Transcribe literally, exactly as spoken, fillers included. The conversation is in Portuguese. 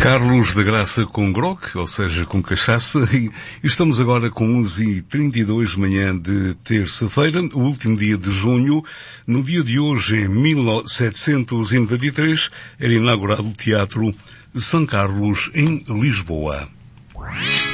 Carlos da Graça com grog, ou seja, com cachaça, e estamos agora com onze e trinta e dois, manhã de terça-feira, o último dia de junho. No dia de hoje, em mil setecentos e noventa e três, era inaugurado o Teatro São Carlos, em Lisboa.